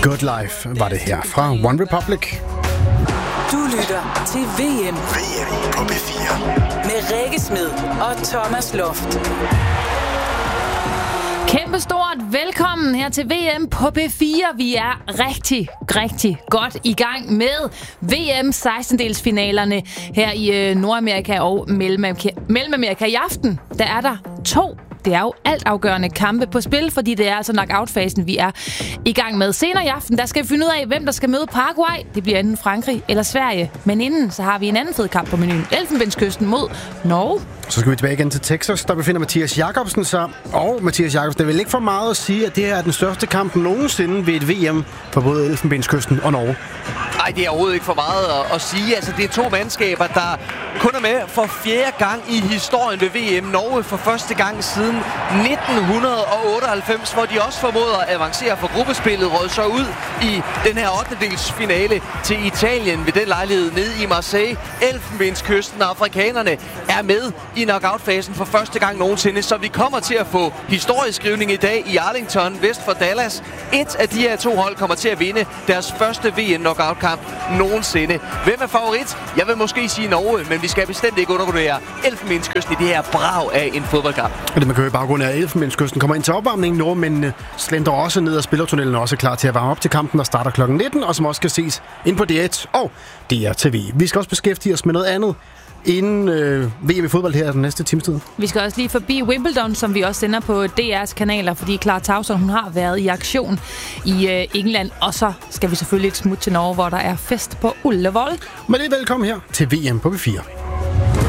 Good Life var det her fra One Republic. Du lytter til VM. VM på P4. Med Rikke Smed og Thomas Loft. Kæmpe stort velkommen her til VM på P4. Vi er rigtig godt i gang med VM 16-delsfinalerne her i Nordamerika og Mellemamerika. I aften, der er der 2. Det er jo altafgørende kampe på spil, fordi det er altså knockout-fasen, vi er i gang med. Senere i aften, der skal vi finde ud af, hvem der skal møde Paraguay. Det bliver enten Frankrig eller Sverige. Men inden, så har vi en anden fed kamp på menuen. Elfenbenskysten mod Norge. Så skal vi tilbage igen til Texas. Der befinder Mathias Jakobsen sig. Og Mathias Jakobsen, det er vel ikke for meget at sige, at det her er den største kamp nogensinde ved et VM for både Elfenbenskysten og Norge? Nej, det er overhovedet ikke for meget at sige. Altså, det er 2 mandskaber, der kun er med for 4. gang i historien ved VM. Norge for første gang siden 1998, hvor de også formåede at avancere for gruppespillet, rød så ud i den her 8. finale til Italien ved den lejlighed nede i Marseille. Elfenbenskysten og afrikanerne er med i knockout-fasen for første gang nogensinde, så vi kommer til at få historieskrivning i dag i Arlington, vest for Dallas. Et af de her 2 hold kommer til at vinde deres første VM-knockout-kamp nogensinde. Hvem er favorit? Jeg vil måske sige Norge, men vi skal bestemt ikke undervurdere Elfenbenskysten i det her brag af en fodboldkamp. Og det man kan høre i baggrunden af, at Elfenbenskysten kommer ind til opvarmningen. Nordmændene slender også ned, og spillertunnelen er også klar til at varme op til kampen, der starter kl. 19, og som også kan ses ind på DR1 og DRTV. Vi skal også beskæftige os med noget andet inden VM i fodbold her den næste times tid. Vi skal også lige forbi Wimbledon, som vi også sender på DR's kanaler, fordi Clara Tauson, hun har været i aktion i England. Og så skal vi selvfølgelig et smut til Norge, hvor der er fest på Ullevål. Men det er velkommen her til VM på P4.